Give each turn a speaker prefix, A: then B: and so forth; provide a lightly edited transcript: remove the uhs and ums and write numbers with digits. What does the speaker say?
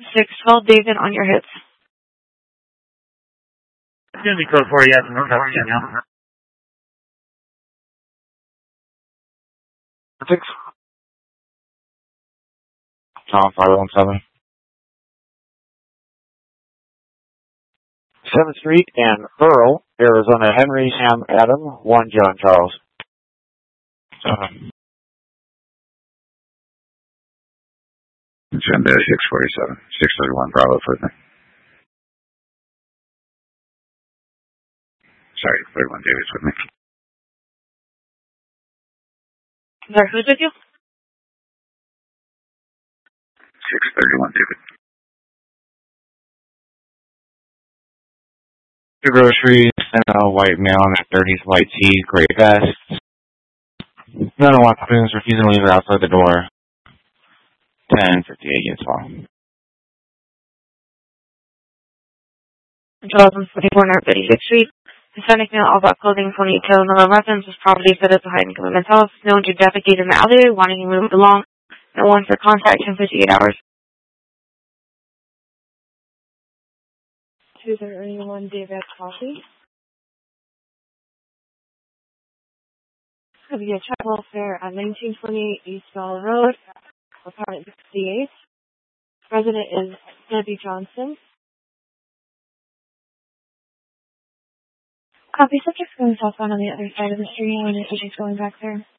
A: 612 David on your hits.
B: It's going to be code 4, yes, and now.
C: 6. Tom 517. 7th Street and Earl, Arizona Henry, Sam Adam, 1 John Charles.
D: Send 647, 631 Bravo for me. Sorry, 31 David's with me.
A: Sorry, who's with you?
D: 631 David.
C: The groceries, and a white male in their 30s, white tee, gray vest. None of my spoons refusing to leave it outside the door. 1058 units long.
A: Charles on 44 North 36th Street. Hispanic male, all black clothing, ponytail, no weapons, was probably set up behind government house, known to defecate in the alleyway, wanting to move along. No one for contact in 58 hours. 231 David Coffee. Could be a child welfare at 1928 East Bell Road, apartment 68. Resident is Debbie Johnson. Copy, subject's going southbound on the other side of the street, and agent's going back there.